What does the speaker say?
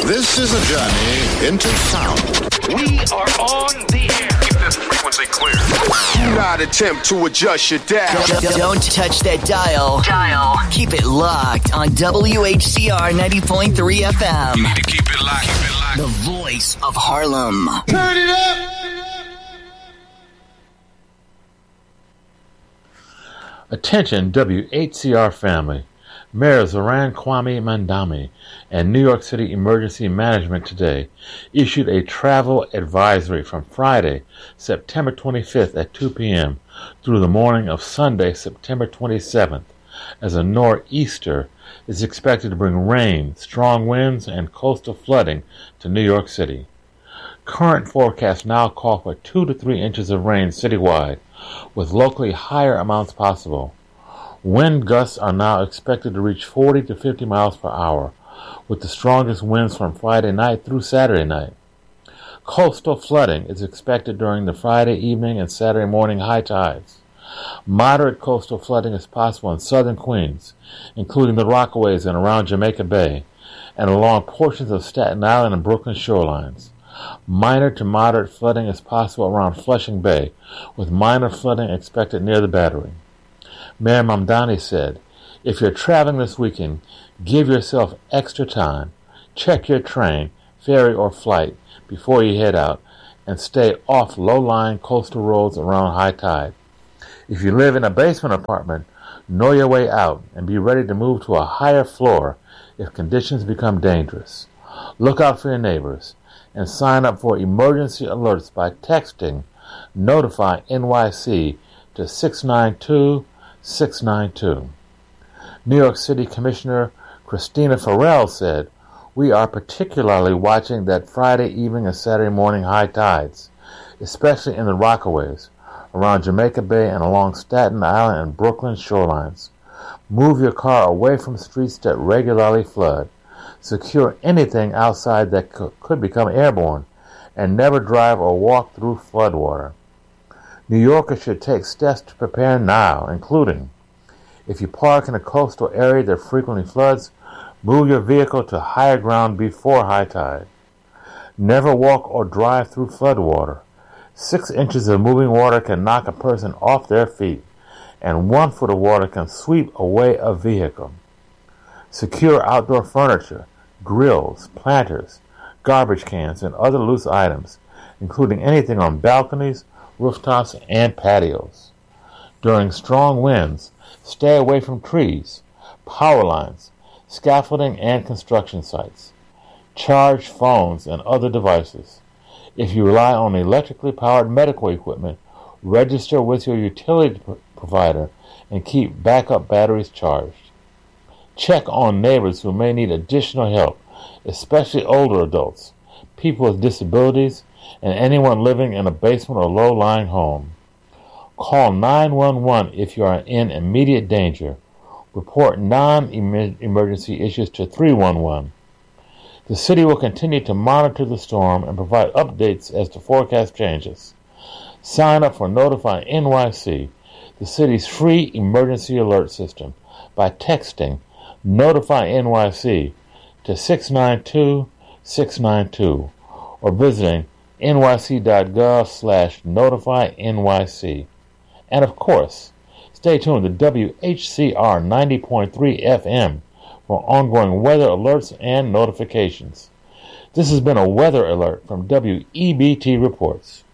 This is a journey into sound. We are on the air. Keep this frequency clear. Do not attempt to adjust your dial. Don't touch that dial. Keep it locked on WHCR 90.3 FM. You need to keep it locked. Keep it locked. The voice of Harlem. Turn it up. Attention WHCR family. Mayor Zoran Kwame Mandami and New York City Emergency Management today issued a travel advisory from Friday, September 25th at 2 p.m. through the morning of Sunday, September 27th, as a nor'easter is expected to bring rain, strong winds, and coastal flooding to New York City. Current forecasts now call for 2 to 3 inches of rain citywide, with locally higher amounts possible. Wind gusts are now expected to reach 40 to 50 miles per hour, with the strongest winds from Friday night through Saturday night. Coastal flooding is expected during the Friday evening and Saturday morning high tides. Moderate coastal flooding is possible in southern Queens, including the Rockaways and around Jamaica Bay, and along portions of Staten Island and Brooklyn shorelines. Minor to moderate flooding is possible around Flushing Bay, with minor flooding expected near the Battery. Mayor Mamdani said, if you're traveling this weekend, give yourself extra time, check your train, ferry, or flight before you head out, and stay off low-lying coastal roads around high tide. If you live in a basement apartment, know your way out and be ready to move to a higher floor if conditions become dangerous. Look out for your neighbors and sign up for emergency alerts by texting Notify NYC to 692-692. New York City Commissioner Christina Farrell said, we are particularly watching that Friday evening and Saturday morning high tides, especially in the Rockaways, around Jamaica Bay and along Staten Island and Brooklyn shorelines. Move your car away from streets that regularly flood. Secure anything outside that could become airborne, and never drive or walk through floodwater. New Yorkers should take steps to prepare now, including, if you park in a coastal area that frequently floods, move your vehicle to higher ground before high tide. Never walk or drive through floodwater. 6 inches of moving water can knock a person off their feet, and 1 foot of water can sweep away a vehicle. Secure outdoor furniture, grills, planters, garbage cans, and other loose items, including anything on balconies, rooftops, and patios. During strong winds, stay away from trees, power lines, scaffolding, and construction sites. Charge phones and other devices. If you rely on electrically powered medical equipment, register with your utility provider and keep backup batteries charged. Check on neighbors who may need additional help, especially older adults, people with disabilities, and anyone living in a basement or low-lying home. Call 911 if you are in immediate danger. Report non-emergency issues to 311. The city will continue to monitor the storm and provide updates as the forecast changes. Sign up for Notify NYC, the city's free emergency alert system, by texting Notify NYC to 692-692 or visiting nyc.gov/notifynyc. And of course, stay tuned to WHCR 90.3 FM for ongoing weather alerts and notifications. This has been a weather alert from WEBT Reports.